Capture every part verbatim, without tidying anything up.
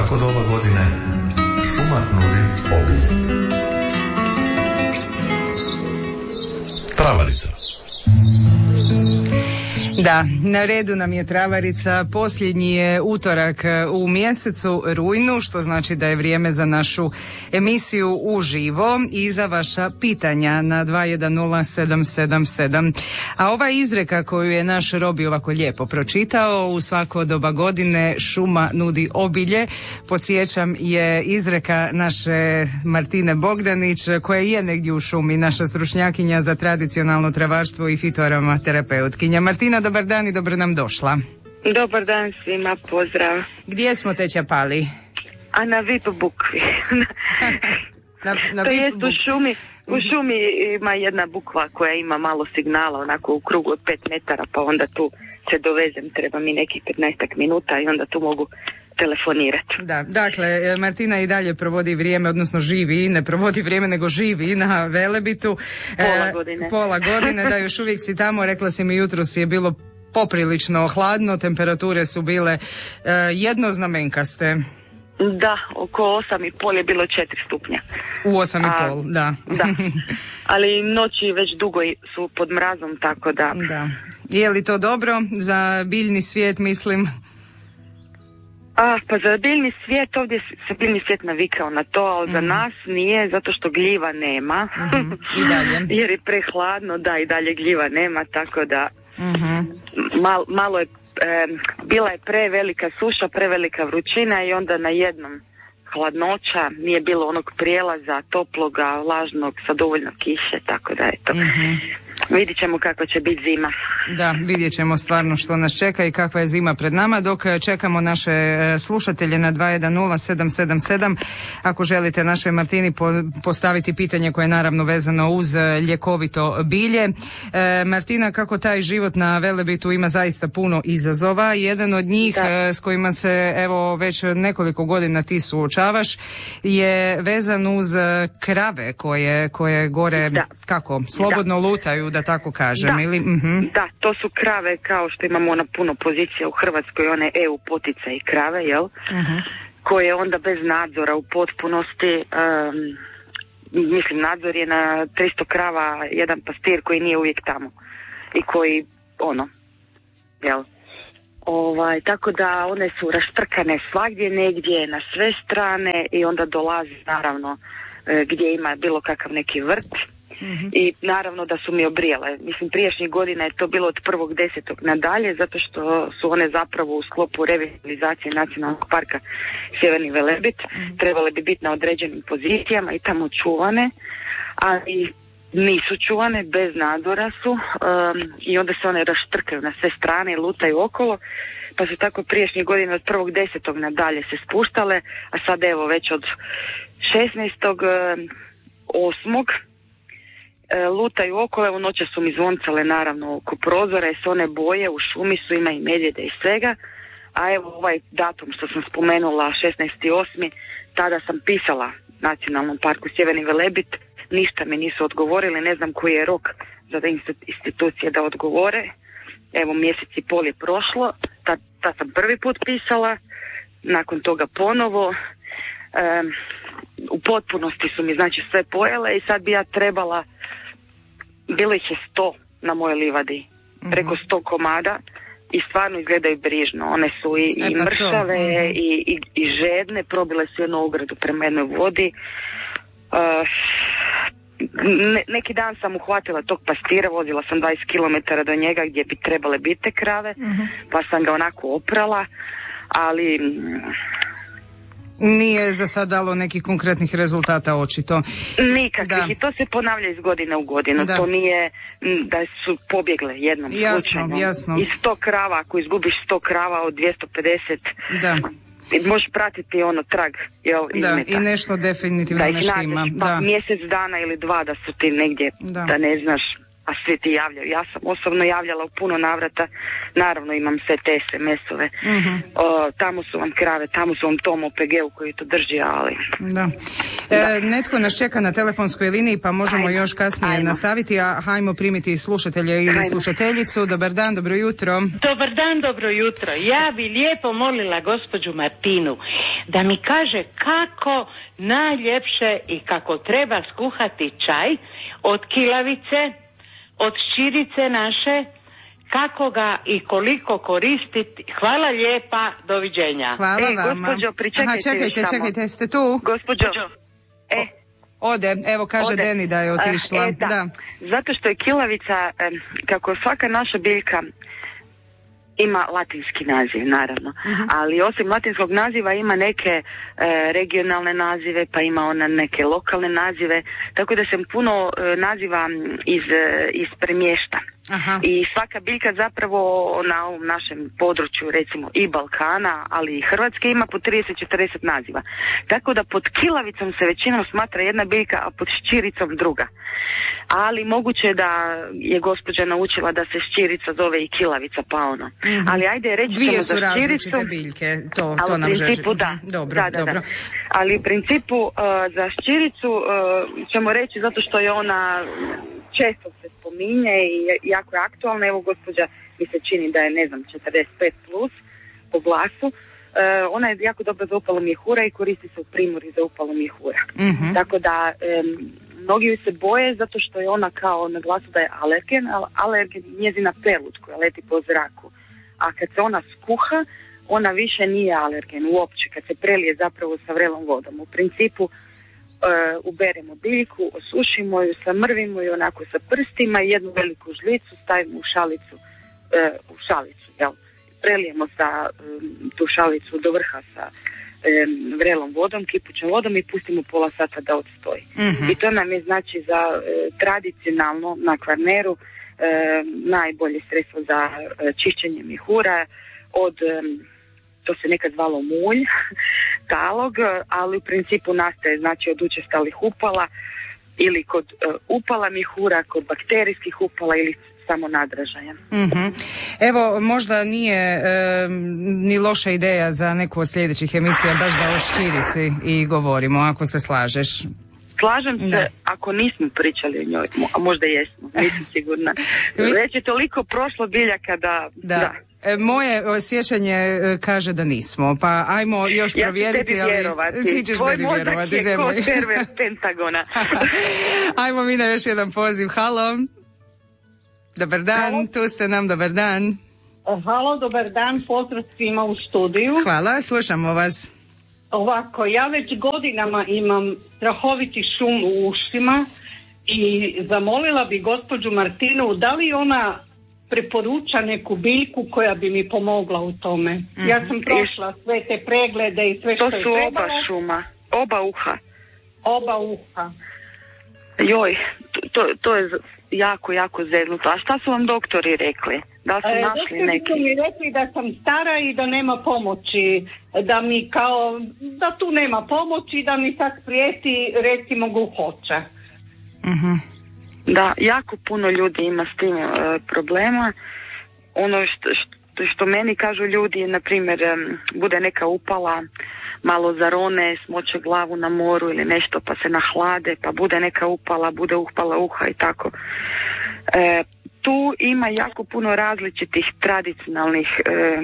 svako doba godine šuma nudi obilje. Travarica. Da, na redu nam je travarica, posljednji je utorak u mjesecu rujnu, što znači da je vrijeme za našu emisiju uživo i za vaša pitanja na dva jedan nula sedam sedam sedam. A ova izreka koju je naš Robi ovako lijepo pročitao, u svako doba godine šuma nudi obilje, podsjećam, je izreka naše Martine Bogdanić, koja je negdje u šumi, naša stručnjakinja za tradicionalno travarstvo i fitoaromaterapeutkinja. Martina, dobar dan i dobro nam došla. Dobar dan svima, pozdrav. Gdje smo te čapali? A na Vipu bukvi. na, na to Vipu jest u šumi, u šumi ima jedna bukva koja ima malo signala, onako u krugu od pet metara, pa onda tu se dovezem, treba mi nekih petnaestak minuta i onda tu mogu telefonirati. Da, dakle, Martina i dalje provodi vrijeme, odnosno živi, ne provodi vrijeme, nego živi na Velebitu. Pola godine. E, pola godine, da, još uvijek si tamo, rekla si mi jutros je bilo poprilično hladno, temperature su bile e, jednoznamenkaste. Da, oko osam i pol je bilo četiri stupnja. U osam i pol, da. Da, ali noći već dugo su pod mrazom, tako da... Da. Je li to dobro za biljni svijet, mislim? A, pa za biljni svijet, ovdje se biljni svijet navikao na to, ali mm. za nas nije, zato što gljiva nema. Mm-hmm. I dalje. Jer je prehladno, da, i dalje gljiva nema, tako da mm-hmm. mal, malo je, e, bila je prevelika suša, prevelika vrućina i onda na jednom hladnoća, nije bilo onog prijelaza toploga, vlažnog, sa dovoljno kiše, tako da je to. Mm-hmm. Vidjet ćemo kakva će biti zima. Da, vidjet ćemo stvarno što nas čeka i kakva je zima pred nama. Dok čekamo naše slušatelje na dva jedan nula sedam sedam sedam, ako želite našoj Martini postaviti pitanje koje je naravno vezano uz ljekovito bilje. E, Martina, kako taj život na Velebitu ima zaista puno izazova. Jedan od njih da. s kojima se evo već nekoliko godina ti suočavaš je vezan uz krave koje, koje gore da. kako, slobodno da. lutaju, da tako kažem, da. ili? Uh-huh. Da, to su krave kao što imamo na puno pozicija u Hrvatskoj, one E U poticaje i krave, jel? Uh-huh. Koje onda bez nadzora u potpunosti, um, mislim, nadzor je na tristo krava, jedan pastir koji nije uvijek tamo i koji, ono, jel? Ovaj, tako da one su raštrkane svagdje negdje, na sve strane i onda dolazi naravno gdje ima bilo kakav neki vrt. Mm-hmm. I naravno da su mi obrijale. Mislim, prijašnjih godina je to bilo od prvog desetog nadalje, zato što su one zapravo u sklopu revitalizacije nacionalnog parka Sjeverni Velebit. Mm-hmm. Trebale bi biti na određenim pozicijama i tamo čuvane, ali nisu čuvane, bez nadzora su, um, i onda se one raštrkaju na sve strane i lutaju okolo, pa su tako prijašnjih godina od prvog desetog nadalje se spuštale, a sad evo već od šesnaestog osmog lutaju okolo, u noće su mi zvoncale naravno oko prozora, jer se one boje, u šumi su, ima i medvjede i svega, a evo ovaj datum što sam spomenula, šesnaesti osmi, tada sam pisala Nacionalnom parku Sjeverni Velebit, ništa mi nisu odgovorili, ne znam koji je rok za da institucije da odgovore, evo mjesec i pol je prošlo, tad, tad sam prvi put pisala, nakon toga ponovo, um, u potpunosti su mi znači sve pojele i sad bi ja trebala, bilo ih je sto na mojoj livadi, mm-hmm. preko sto komada i stvarno izgledaju brižno, one su i, i mršave mm-hmm. i, i, i žedne, probile su jednu ogradu prema jednoj vodi. Uh, ne, neki dan sam uhvatila tog pastira, vozila sam dvadeset kilometara do njega gdje bi trebale biti te krave, mm-hmm. pa sam ga onako oprala, ali nije za sad dalo nekih konkretnih rezultata očito. Nikakvih, da. I to se ponavlja iz godine u godinu. Da. To nije da su pobjegle jednom jasno, slučajno. Jasno. I sto krava, ako izgubiš sto krava od dvjesto pedeset, da. možeš pratiti ono trag. Jel, da, i nešto definitivno da ne štima. Pa da. mjesec dana ili dva da su ti negdje, da, da ne znaš, a svi ti javljaju. Ja sam osobno javljala u puno navrata, naravno imam sve te es em es-ove. Mm-hmm. O, tamo su vam krave, tamo su vam tom o pe ge-u koji to drži, ali... Da. E, netko nas čeka na telefonskoj liniji, pa možemo ajmo, još kasnije ajmo. nastaviti, a hajmo primiti slušatelja ili ajmo. slušateljicu. Dobar dan, dobro jutro. Dobar dan, dobro jutro. Ja bi lijepo molila gospođu Martinu da mi kaže kako najljepše i kako treba skuhati čaj od kilavice, od ščirice naše, kako ga i koliko koristiti. Hvala lijepa, doviđenja. Hvala e, vama. Gospođo, pričekajte. Aha, čekajte, čekajte, ste tu? Gospođo, e, Ode, evo kaže Ode. Deni da je otišla. E, da. da. Zato što je kilavica, em, kako svaka naša biljka ima latinski naziv, naravno, uh-huh. ali osim latinskog naziva ima neke e, regionalne nazive, pa ima ona neke lokalne nazive, tako da se puno e, naziva iz, e, iz premješta. Aha. I svaka biljka zapravo na ovom našem području, recimo i Balkana, ali i Hrvatske, ima po trideset do četrdeset naziva. Tako da pod kilavicom se većinom smatra jedna biljka, a pod ščiricom druga. Ali moguće da je gospođa naučila da se ščirica zove i kilavica, pa ono. Mm-hmm. Ali ajde, reći ćemo za ščiricu. Dvije su različite biljke, to, to nam želi. Da, dobro, da, da, dobro. Da. Ali u principu uh, za ščiricu uh, ćemo reći zato što je ona često se spominje i jako je aktualna. Evo, gospođa mi se čini da je, ne znam, četrdeset pet plus po glasu. Uh, ona je jako dobra za upalu mjehura i koristi se u Primorju za upalu mjehura. Mm-hmm. Tako da um, mnogi ju se boje zato što je ona kao na glasu da je alergen, ali alergen je njezina pelut koja leti po zraku. A kad se ona skuha, ona više nije alergen uopće, kad se prelije zapravo sa vrelom vodom. U principu uh, uberemo biljku, osušimo ju, samrvimo ju onako sa prstima i jednu veliku žlicu stavimo u šalicu, uh, u šalicu, jel? Prelijemo sa um, tu šalicu do vrha sa um, vrelom vodom, kipućom vodom i pustimo pola sata da odstoji. Mm-hmm. I to nam je znači za uh, tradicionalno na Kvarneru uh, najbolje sredstvo za uh, čišćenje mjehura od um, to se nekad zvalo mulj, talog, ali u principu nastaje znači od učestalih upala ili kod uh, upala mjehura, kod bakterijskih upala ili samo nadražaja. Mm-hmm. Evo, možda nije e, ni loša ideja za neku od sljedećih emisija baš da o ščirici i govorimo, ako se slažeš. Slažem se, da. Ako nismo pričali o njoj, a možda jesmo, nisam sigurna. Već je toliko prošlo biljaka da... da. da. E, moje sjećanje e, kaže da nismo, pa ajmo još ja provjeriti. Ja ću tebi vjerovati. Ali, ti ćeš tvoj meni vjerovati. Tvoj mozak je ko server Pentagona. Ajmo mi na još jedan poziv. Halo. Dobar dan, halo. Tu ste nam, dobar dan. Halo, dobar dan, pozdrav svima u studiju. Hvala, slušamo vas. Ovako, ja već godinama imam strahoviti šum u ušima i zamolila bi gospođu Martinu da li ona preporuča neku biljku koja bi mi pomogla u tome. Mm-hmm. Ja sam prošla sve te preglede i sve to što je trebalo. To su trebalo. oba šuma, oba uha. Oba uha. Joj, to, to je jako, jako zeznuto. A šta su vam doktori rekli? Da li su e, našli neki? Doktori su mi rekli da sam stara i da nema pomoći. Da mi kao, da tu nema pomoći, da mi sad prijeti recimo gluhoća. Mhm. Da, jako puno ljudi ima s tim e, problema. Ono što, što, što meni kažu ljudi je, na primjer, e, bude neka upala, malo zarone, smoče glavu na moru ili nešto pa se nahlade, pa bude neka upala, bude upala uha i tako. E, tu ima jako puno različitih tradicionalnih e,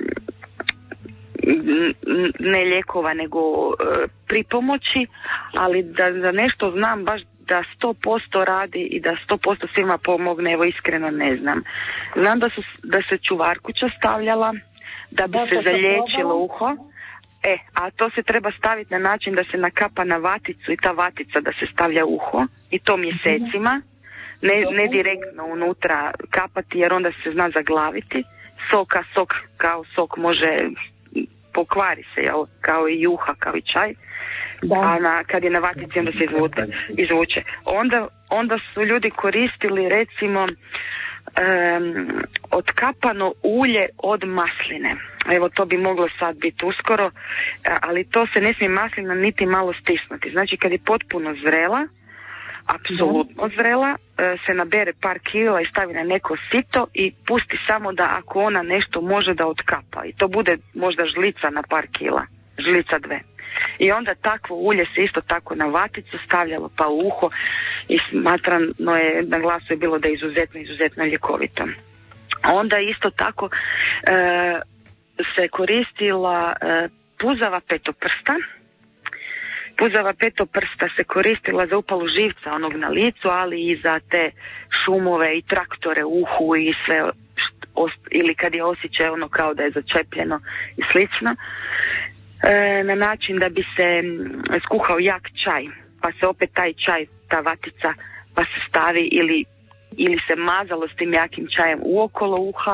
ne lijekova nego e, pripomoći, ali da za nešto znam baš da sto posto radi i da sto posto svima pomogne, evo iskreno ne znam. Znam da, su, da se čuvarkuća stavljala da bi da, se zaliječilo uho. E, a to se treba staviti na način da se nakapa na vaticu i ta vatica da se stavlja uho i to mjesecima. Ne, ne direktno unutra kapati jer onda se zna zaglaviti. Soka, sok kao sok može pokvari se, jel? Kao i juha, kao i čaj. Da. A na, kad je na vatici onda se izvuče. izvuče. Onda, onda su ljudi koristili recimo um, otkapano ulje od masline. Evo to bi moglo sad biti uskoro, ali to se ne smije maslina niti malo stisnuti. Znači kad je potpuno zrela, apsolutno zrela, se nabere par kila i stavi na neko sito i pusti samo da ako ona nešto može da otkapa. I to bude možda žlica na par kila, žlica dve. I onda takvo ulje se isto tako na vaticu stavljalo pa u uho i smatrano je, na glasu je bilo da je izuzetno, izuzetno ljekovito. Onda isto tako e, se koristila e, puzava petoprsta. Puzava petoprsta se koristila za upalu živca onog na licu, ali i za te šumove i traktore u uhu i sve, ili kad je osjećaj ono kao da je začepljeno i slično. E, na način da bi se skuhao jak čaj, pa se opet taj čaj, ta vatica, pa se stavi ili, ili se mazalo s tim jakim čajem uokolo uha.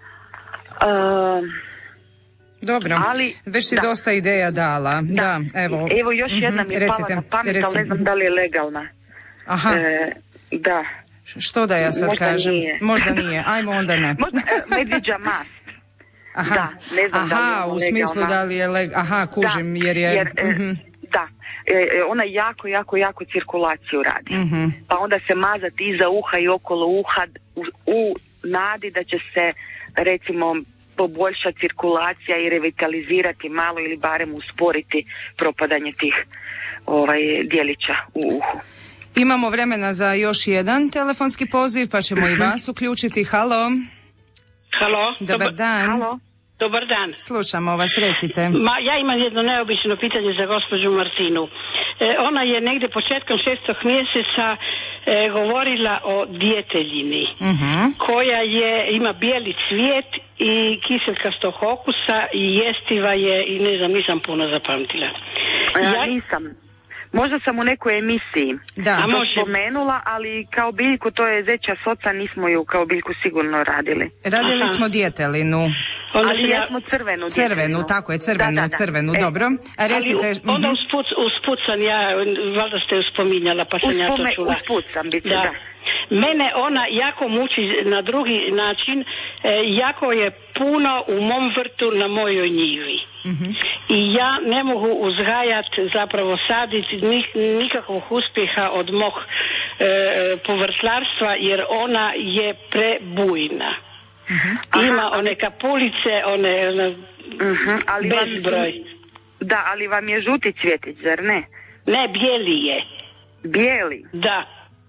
E, Dobro, ali, već si da. dosta ideja dala. Da, da evo. Evo još jedna mi je recite, pala na pamet, recite. ali ne znam da li je legalna. Aha. E, da. Što da ja sad Možda kažem? Nije. Možda nije. Ajmo onda ne. Možda, e, medvjeđa mast. Aha, da, ne znam Aha da li je u smislu legalna. da li je leg... Aha, kužim, da, jer je... Jer, e, uh-huh. Da, e, ona jako, jako, jako cirkulaciju radi. Uh-huh. Pa onda se mazati iza uha i okolo uha u, u nadi da će se, recimo, poboljša cirkulacija i revitalizirati malo ili barem usporiti propadanje tih ovaj, dijelića u uhu. Imamo vremena za još jedan telefonski poziv, pa ćemo i vas uključiti. Halo. Halo. Dobar, Dobar dan. Halo. Dobar dan. Slušamo vas, recite. Ma, ja imam jedno neobično pitanje za gospođu Martinu. E, ona je negdje početkom šestog mjeseca e, govorila o djeteljini, uh-huh. koja je, ima bijeli cvijet i kiselkastog okusa i jestiva je i ne znam, nisam puno zapamtila. Ja, ja nisam. Možda sam u nekoj emisiji da. to može... spomenula, ali kao biljku, to je zeća soca, nismo ju kao biljku sigurno radili. Radili Aha. smo djetelinu. Onda ali ja smo crvenu djetelinu. Crvenu, tako je, crvenu, da, da, da. crvenu, e, dobro. A recite... Ali u, onda uh-huh. usput, usput sam ja, valjda ste ju spominjala, pa sam Uspome, ja to čula. Usput sam biti, da. da. Mene ona jako muči na drugi način, e, jako je puno u mom vrtu na mojoj njivi. Uh-huh. I ja ne mogu uzgajati, zapravo saditi nik, nikakvog uspjeha od mog e, povrtlarstva, jer ona je prebujna. Uh-huh. Ima Aha, one kapulice, one, one uh-huh, ali bezbroj. Vam, da, ali vam je žuti cvjetić, zar ne? Ne, bijeli je. Bijeli? Da.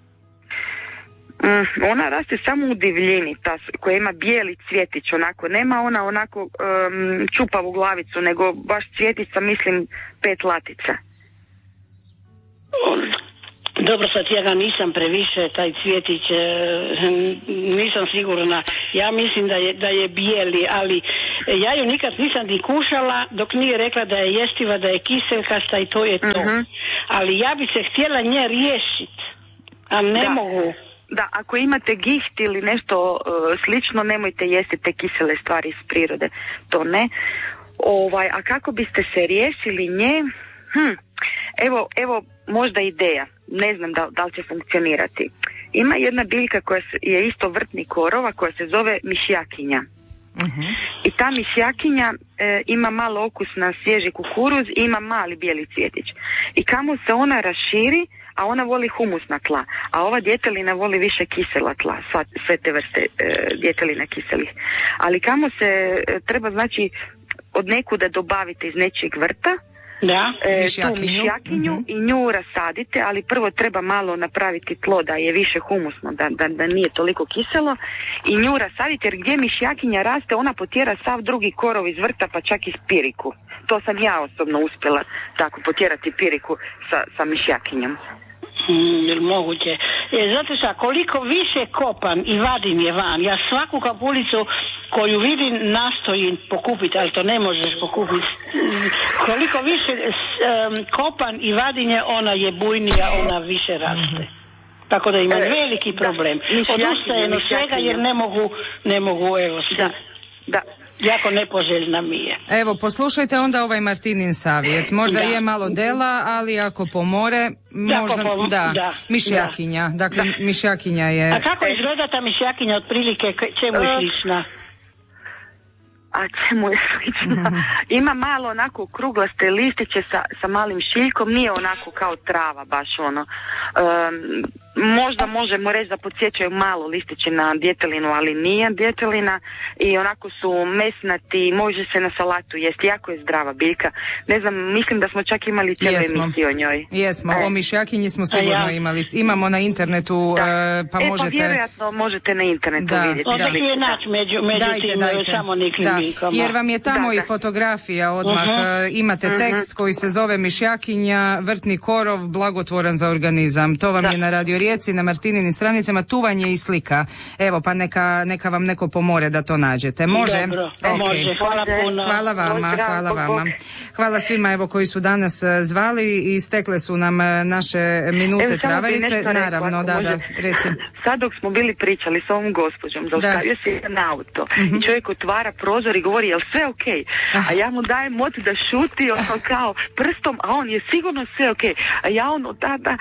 Mm, ona raste samo u divljini, ta koja ima bijeli cvjetić, onako, nema ona onako um, čupavu glavicu, nego baš cvjetica, mislim, pet latica. Dobro, sad ja ga nisam previše, taj cvjetić, nisam sigurna. Ja mislim da je, da je bijeli, ali ja ju nikad nisam ni kušala dok nije rekla da je jestiva, da je kiselkasta i to je to. Uh-huh. Ali ja bi se htjela nje riješiti, a ne da. mogu. Da, ako imate giht ili nešto uh, slično, nemojte jesti te kisele stvari iz prirode. To ne. Ovaj, a kako biste se riješili nje? Hm. Evo, evo možda ideja. Ne znam da, da li će funkcionirati. Ima jedna biljka koja je isto vrtni korova, koja se zove mišjakinja. Uh-huh. I ta mišjakinja e, ima malo okus na svježi kukuruz i ima mali bijeli cvjetić. I kamo se ona raširi, a ona voli humusna tla, a ova djetelina voli više kisela tla, sva, sve te vrste e, djetelina kiselih. Ali kamo se e, treba, znači, od nekuda dobavite iz nečijeg vrta, da, e, mišjakinju. tu mišjakinju uh-huh. i nju rasadite, ali prvo treba malo napraviti tlo da je više humusno, da, da, da nije toliko kiselo, i nju rasadite, jer gdje mišjakinja raste, ona potjera sav drugi korov iz vrta, pa čak i piriku. To sam ja osobno uspjela tako potjerati piriku sa, sa mišjakinjom. Mm, moguće. E, zato šta, koliko više kopam i vadim je van, ja svaku kapulicu koju vidim nastojim pokupiti, ali to ne možeš pokupiti. Koliko više um, kopam i vadim je, ona je bujnija, ona više raste. Tako da imam e, veliki problem. Odustajem od svega jer ne mogu, ne mogu, evo sve. Da, da. Jako nepoželjna mi je. Evo, poslušajte onda ovaj Martinin savjet. Možda da. je malo dela, ali ako pomore, možda, pom- da, da, mišjakinja. Da. Dakle, da. mišjakinja je... A kako izgleda ta mišjakinja otprilike, čemu je slična? A čemu je slična? Mm-hmm. Ima malo onako kruglaste listiće sa, sa malim šiljkom, nije onako kao trava baš ono. Um, možda možemo reći da podsjećaju malo listiće na djetelinu, ali nije djetelina i onako su mesnati, može se na salatu jesti, jako je zdrava biljka. Ne znam, mislim da smo čak imali cijelu emisiju o njoj. Jesmo, e. o mišjakinji smo sigurno ja. imali. Imamo na internetu, da. e, pa e, možete... pa vjerojatno možete na internetu da. vidjeti. Onda ću je naći među, među dajte, tim dajte. samoniklim da. biljkama. Jer vam je tamo da, i da. fotografija odmah. Uh-huh. Imate uh-huh. tekst koji se zove Mišjakinja, vrtni korov, blagotvoran za organizam. To vam da. je na Radio Rijeci, na Martininim stranicama, tu vam je i slika. Evo, pa neka, neka vam neko pomore da to nađete. Može? Dobro, okay. može. Hvala puno. Hvala vama, Pozdrav, hvala bok, vama. bok. Hvala svima evo koji su danas zvali i istekle su nam naše minute evo, travarice. Naravno, da, da, recim. Sad dok smo bili pričali s ovom gospođom, zaustavio se jedan auto mm-hmm. i čovjek otvara prozor i govori, jel sve ok? Ah. A ja mu dajem moć da šuti, ono kao prstom, a on je sigurno sve ok. A ja ono, da, da,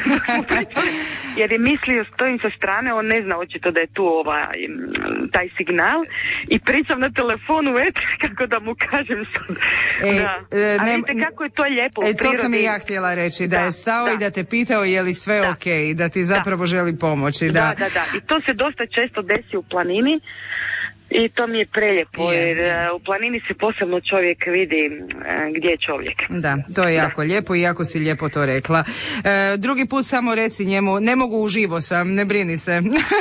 jer je mislio, stojim sa strane, on ne zna očito da je tu ovaj, taj signal i pričam na telefonu, et, kako da mu kažem sad. E, da. e, A ne, vidite kako je to lijepo u e, prirodi. to sam i ja htjela reći, da, da je stao da. i da te pitao je li sve da. ok, da ti zapravo da. želi pomoći. Da. da, da, da. I to se dosta često desi u planini. I to mi je prelijepo, je, jer je. u planini se posebno čovjek vidi gdje je čovjek. Da, to je jako da. lijepo i jako si lijepo to rekla. E, drugi put samo reci njemu, ne mogu uživo sam, ne brini se.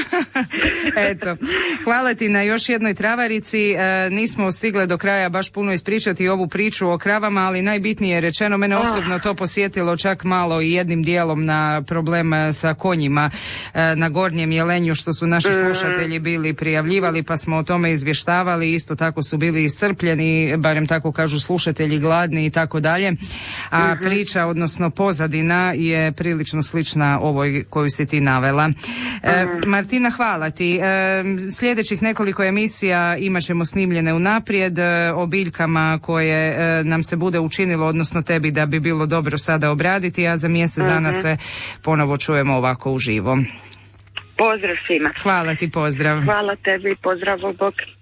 Eto, hvala ti na još jednoj travarici. E, nismo stigle do kraja baš puno ispričati ovu priču o kravama, ali najbitnije je rečeno, mene osobno to posjetilo čak malo i jednim dijelom na problem sa konjima e, na Gornjem Jelenju, što su naši slušatelji bili prijavljivali, pa smo o tome izvještavali, isto tako su bili iscrpljeni, barem tako kažu slušatelji, gladni i tako dalje. A uh-huh. priča, odnosno pozadina je prilično slična ovoj koju si ti navela. E, uh-huh. Martina, hvala ti. E, sljedećih nekoliko emisija imat ćemo snimljene unaprijed e, o biljkama koje e, nam se bude učinilo, odnosno tebi da bi bilo dobro sada obraditi, a za mjesec uh-huh. dana se ponovo čujemo ovako uživo. Pozdrav svima. Hvala ti, pozdrav. Hvala tebi, pozdrav, bok.